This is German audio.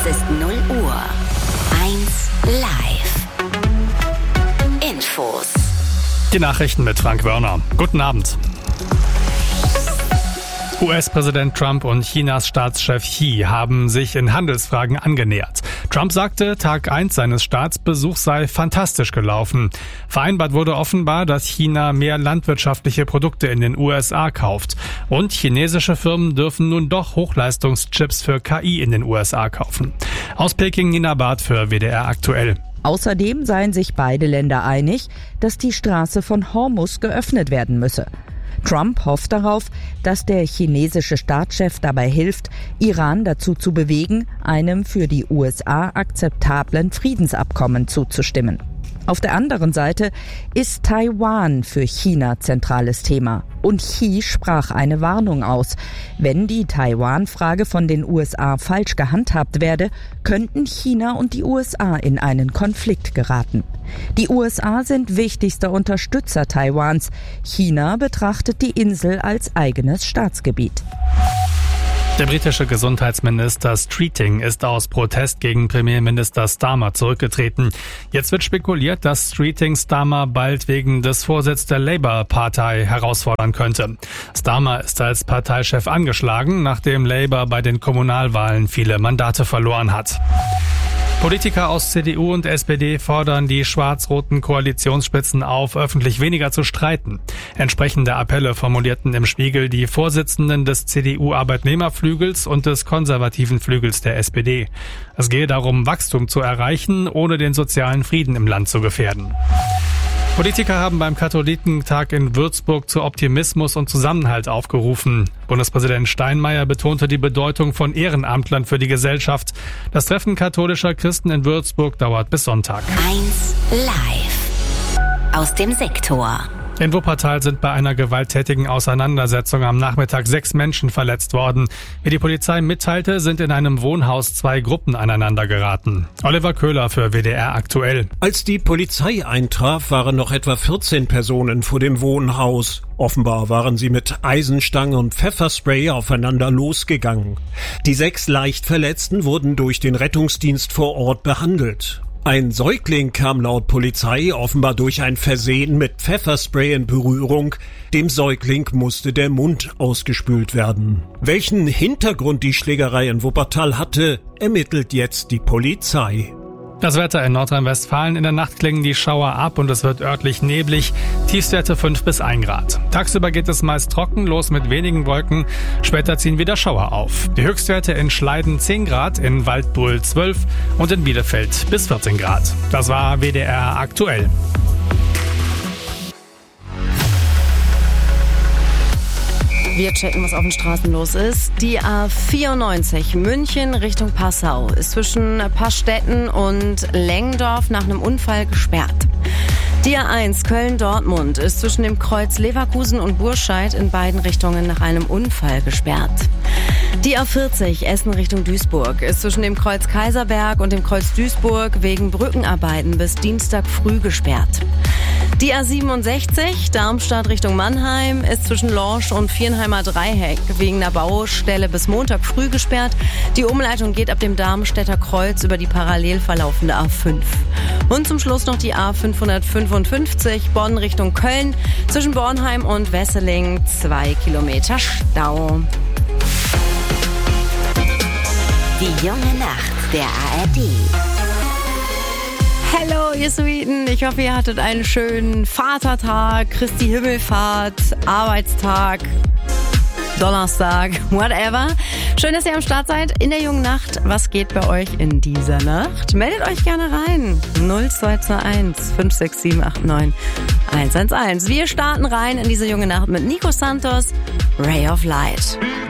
ist 0 Uhr. 1 live. Infos. Die Nachrichten mit Frank Wörner. Guten Abend. US-Präsident Trump und Chinas Staatschef Xi haben sich in Handelsfragen angenähert. Trump sagte, Tag 1 seines Staatsbesuchs sei fantastisch gelaufen. Vereinbart wurde offenbar, dass China mehr landwirtschaftliche Produkte in den USA kauft. Und chinesische Firmen dürfen nun doch Hochleistungschips für KI in den USA kaufen. Aus Peking Nina Barth für WDR aktuell. Außerdem seien sich beide Länder einig, dass die Straße von Hormuz geöffnet werden müsse. Trump hofft darauf, dass der chinesische Staatschef dabei hilft, Iran dazu zu bewegen, einem für die USA akzeptablen Friedensabkommen zuzustimmen. Auf der anderen Seite ist Taiwan für China zentrales Thema. Und Xi sprach eine Warnung aus. Wenn die Taiwan-Frage von den USA falsch gehandhabt werde, könnten China und die USA in einen Konflikt geraten. Die USA sind wichtigster Unterstützer Taiwans. China betrachtet die Insel als eigenes Staatsgebiet. Der britische Gesundheitsminister Streeting ist aus Protest gegen Premierminister Starmer zurückgetreten. Jetzt wird spekuliert, dass Streeting Starmer bald wegen des Vorsitzes der Labour-Partei herausfordern könnte. Starmer ist als Parteichef angeschlagen, nachdem Labour bei den Kommunalwahlen viele Mandate verloren hat. Politiker aus CDU und SPD fordern die schwarz-roten Koalitionsspitzen auf, öffentlich weniger zu streiten. Entsprechende Appelle formulierten im Spiegel die Vorsitzenden des CDU-Arbeitnehmerflügels und des konservativen Flügels der SPD. Es gehe darum, Wachstum zu erreichen, ohne den sozialen Frieden im Land zu gefährden. Politiker haben beim Katholikentag in Würzburg zu Optimismus und Zusammenhalt aufgerufen. Bundespräsident Steinmeier betonte die Bedeutung von Ehrenamtlern für die Gesellschaft. Das Treffen katholischer Christen in Würzburg dauert bis Sonntag. 1 live. Aus dem Sektor. In Wuppertal sind bei einer gewalttätigen Auseinandersetzung am Nachmittag 6 Menschen verletzt worden. Wie die Polizei mitteilte, sind in einem Wohnhaus 2 Gruppen aneinander geraten. Oliver Köhler für WDR aktuell. Als die Polizei eintraf, waren noch etwa 14 Personen vor dem Wohnhaus. Offenbar waren sie mit Eisenstange und Pfefferspray aufeinander losgegangen. Die 6 leicht Verletzten wurden durch den Rettungsdienst vor Ort behandelt. Ein Säugling kam laut Polizei offenbar durch ein Versehen mit Pfefferspray in Berührung. Dem Säugling musste der Mund ausgespült werden. Welchen Hintergrund die Schlägerei in Wuppertal hatte, ermittelt jetzt die Polizei. Das Wetter in Nordrhein-Westfalen: in der Nacht klingen die Schauer ab und es wird örtlich neblig. Tiefstwerte 5 bis 1 Grad. Tagsüber geht es meist trocken los mit wenigen Wolken. Später ziehen wieder Schauer auf. Die Höchstwerte in Schleiden 10 Grad, in Waldbröl 12 und in Bielefeld bis 14 Grad. Das war WDR aktuell. Wir checken, was auf den Straßen los ist. Die A94 München Richtung Passau ist zwischen Pastetten und Lengdorf nach einem Unfall gesperrt. Die A1 Köln-Dortmund ist zwischen dem Kreuz Leverkusen und Burscheid in beiden Richtungen nach einem Unfall gesperrt. Die A40 Essen Richtung Duisburg ist zwischen dem Kreuz Kaiserberg und dem Kreuz Duisburg wegen Brückenarbeiten bis Dienstag früh gesperrt. Die A67 Darmstadt Richtung Mannheim ist zwischen Lorsch und Viernheimer Dreieck wegen einer Baustelle bis Montag früh gesperrt. Die Umleitung geht ab dem Darmstädter Kreuz über die parallel verlaufende A5. Und zum Schluss noch die A555 Bonn Richtung Köln zwischen Bornheim und Wesseling 2 Kilometer Stau. Die junge Nacht der ARD. Hallo, ihr Sweeten. Ich hoffe, ihr hattet einen schönen Vatertag, Christi Himmelfahrt, Arbeitstag, Donnerstag, whatever. Schön, dass ihr am Start seid in der jungen Nacht. Was geht bei euch in dieser Nacht? Meldet euch gerne rein. 0221 567 89 111. Wir starten rein in diese junge Nacht mit Nico Santos, Ray of Light.